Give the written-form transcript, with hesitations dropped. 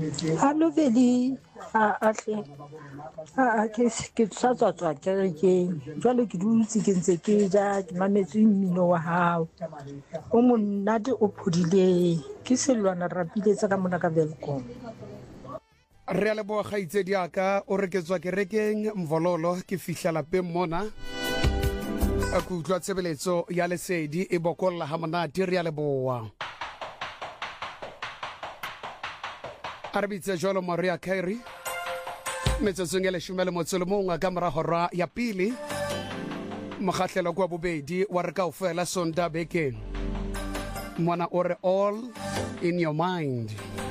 Hallo Veli, ahle. Ke sa tswa kerekeng. Jwale ke dutse ke ntse ke ja ke mametse mmino wa hao. O monate o phodileng. Ke Selwana Rapile tsa ka mona ka Welkom. Re a leboga kgaitsedi aka o re ke tswa kerekeng Mvololo ke fihla lapeng mona a ku utlwa tshebeletso ya lesedi e bokolla ha monate re a leboga Arbitse jolo Maria Kairi metsotsong ya leshome motsolo mongwe ka mora hora ya pili mokgahlelo kwa bobedi wa re kaofela sonda bekeng mwana ore all in your mind